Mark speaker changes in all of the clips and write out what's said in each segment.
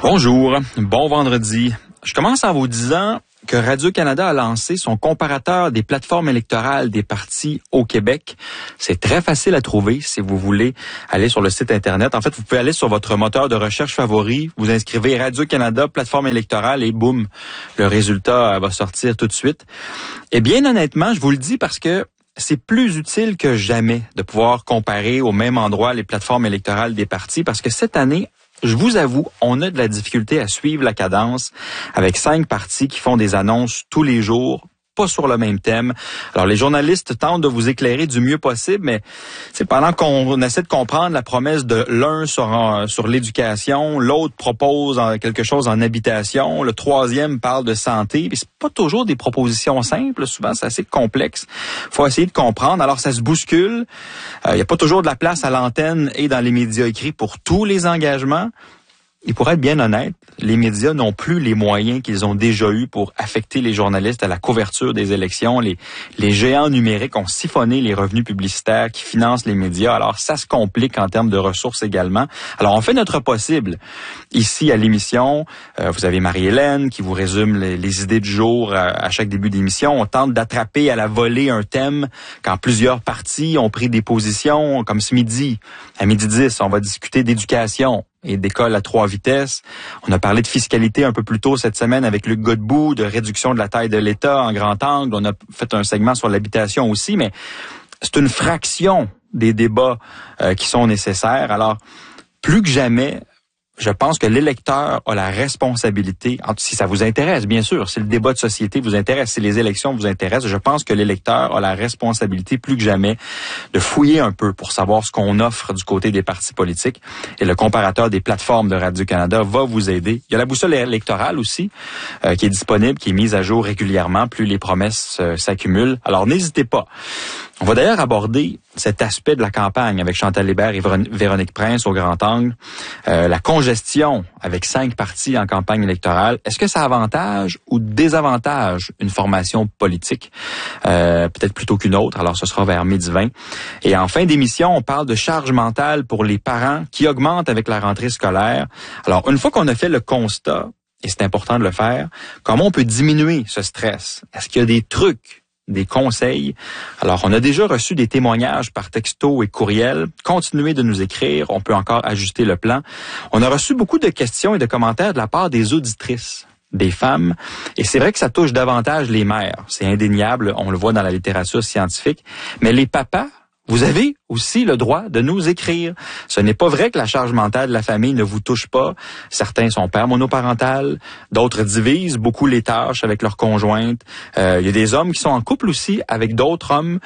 Speaker 1: Bonjour, bon vendredi. Je commence en vous disant que Radio-Canada a lancé son comparateur des plateformes électorales des partis au Québec. C'est très facile à trouver si vous voulez aller sur le site Internet. En fait, vous pouvez aller sur votre moteur de recherche favori, vous inscrivez Radio-Canada, plateforme électorale et boum, le résultat va sortir tout de suite. Et bien honnêtement, je vous le dis parce que c'est plus utile que jamais de pouvoir comparer au même endroit les plateformes électorales des partis parce que cette année, je vous avoue, on a de la difficulté à suivre la cadence avec 5 partis qui font des annonces tous les jours, pas sur le même thème. Alors, les journalistes tentent de vous éclairer du mieux possible, mais c'est pendant qu'on essaie de comprendre la promesse de l'un sur l'éducation, l'autre propose quelque chose en habitation, le troisième parle de santé, puis c'est pas toujours des propositions simples, souvent c'est assez complexe. Faut essayer de comprendre. Alors, ça se bouscule. Il n'y a pas toujours de la place à l'antenne et dans les médias écrits pour tous les engagements. Et pour être bien honnête, les médias n'ont plus les moyens qu'ils ont déjà eus pour affecter les journalistes à la couverture des élections. Les géants numériques ont siphonné les revenus publicitaires qui financent les médias. Alors, ça se complique en termes de ressources également. Alors, on fait notre possible. Ici, à l'émission, vous avez Marie-Hélène qui vous résume les idées du jour à chaque début d'émission. On tente d'attraper à la volée un thème quand plusieurs partis ont pris des positions, comme ce midi. À 12h10, on va discuter d'éducation et d'école à 3 vitesses. On a parlé de fiscalité un peu plus tôt cette semaine avec Luc Godbout, de réduction de la taille de l'État en grand angle. On a fait un segment sur l'habitation aussi, mais c'est une fraction des débats qui sont nécessaires. Alors, plus que jamais, je pense que l'électeur a la responsabilité, si ça vous intéresse, bien sûr, si le débat de société vous intéresse, si les élections vous intéressent, je pense que l'électeur a la responsabilité plus que jamais de fouiller un peu pour savoir ce qu'on offre du côté des partis politiques. Et le comparateur des plateformes de Radio-Canada va vous aider. Il y a la boussole électorale aussi, qui est disponible, qui est mise à jour régulièrement, plus les promesses s'accumulent. Alors n'hésitez pas. On va d'ailleurs aborder cet aspect de la campagne avec Chantal Hébert et Véronique Prince au grand angle. La congestion avec 5 partis en campagne électorale, est-ce que ça avantage ou désavantage une formation politique? Peut-être plutôt qu'une autre, alors ce sera vers 12h20. Et en fin d'émission, on parle de charge mentale pour les parents qui augmente avec la rentrée scolaire. Alors, une fois qu'on a fait le constat, et c'est important de le faire, comment on peut diminuer ce stress? Est-ce qu'il y a des trucs, des conseils? Alors, on a déjà reçu des témoignages par texto et courriel. Continuez de nous écrire, on peut encore ajuster le plan. On a reçu beaucoup de questions et de commentaires de la part des auditrices, des femmes, et c'est vrai que ça touche davantage les mères. C'est indéniable, on le voit dans la littérature scientifique. Mais les papas, vous avez aussi le droit de nous écrire. Ce n'est pas vrai que la charge mentale de la famille ne vous touche pas. Certains sont pères monoparentales, d'autres divisent beaucoup les tâches avec leur conjointe. Il y a des hommes qui sont en couple aussi avec d'autres hommes.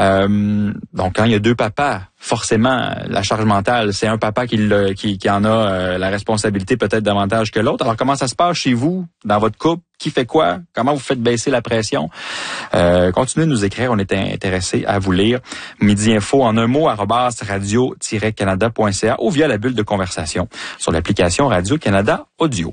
Speaker 1: Donc, quand il y a 2 papas, forcément, la charge mentale, c'est un papa qui en a la responsabilité peut-être davantage que l'autre. Alors, comment ça se passe chez vous, dans votre couple? Qui fait quoi? Comment vous faites baisser la pression? Continuez de nous écrire, on est intéressés à vous lire. Midi Info en un mot, @radio-canada.ca ou via la bulle de conversation sur l'application Radio-Canada Audio.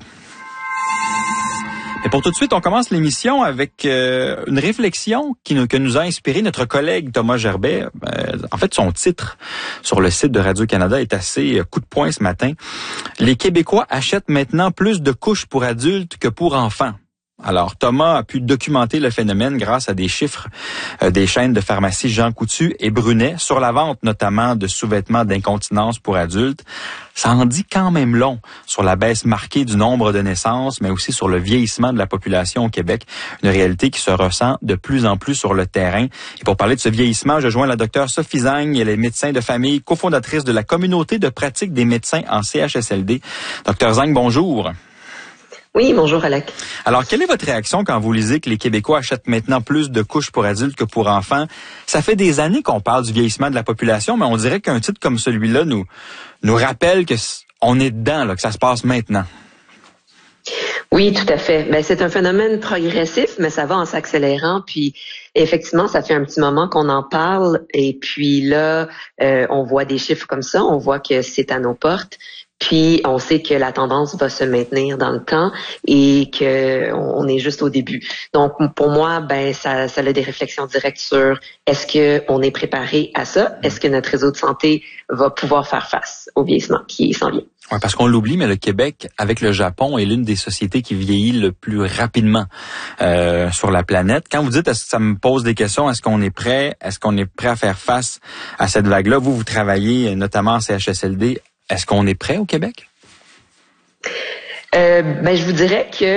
Speaker 1: Et pour tout de suite, on commence l'émission avec une réflexion que nous a inspiré notre collègue Thomas Gerbet. En fait, son titre sur le site de Radio-Canada est assez coup de poing ce matin. Les Québécois achètent maintenant plus de couches pour adultes que pour enfants. Alors, Thomas a pu documenter le phénomène grâce à des chiffres des chaînes de pharmacie Jean Coutu et Brunet sur la vente notamment de sous-vêtements d'incontinence pour adultes. Ça en dit quand même long sur la baisse marquée du nombre de naissances, mais aussi sur le vieillissement de la population au Québec, une réalité qui se ressent de plus en plus sur le terrain. Et pour parler de ce vieillissement, je joins la docteure Sophie Zang, elle est médecin de famille, cofondatrice de la communauté de pratique des médecins en CHSLD. Docteur Zang, bonjour.
Speaker 2: Oui, bonjour Alec.
Speaker 1: Alors, quelle est votre réaction quand vous lisez que les Québécois achètent maintenant plus de couches pour adultes que pour enfants? Ça fait des années qu'on parle du vieillissement de la population, mais on dirait qu'un titre comme celui-là nous rappelle que on est dedans, là, que ça se passe maintenant.
Speaker 2: Oui, tout à fait. Ben, c'est un phénomène progressif, mais ça va en s'accélérant. Puis, effectivement, ça fait un petit moment qu'on en parle. Et puis là, on voit des chiffres comme ça. On voit que c'est à nos portes. Puis, on sait que la tendance va se maintenir dans le temps et que on est juste au début. Donc, pour moi, ben, ça a des réflexions directes sur est-ce que on est préparé à ça? Est-ce que notre réseau de santé va pouvoir faire face au vieillissement qui s'en vient?
Speaker 1: Ouais, parce qu'on l'oublie, mais le Québec, avec le Japon, est l'une des sociétés qui vieillit le plus rapidement sur la planète. Quand vous dites, ça me pose des questions, est-ce qu'on est prêt? Est-ce qu'on est prêt à faire face à cette vague-là? Vous travaillez notamment en CHSLD. Est-ce qu'on est prêt au Québec?
Speaker 2: Je vous dirais que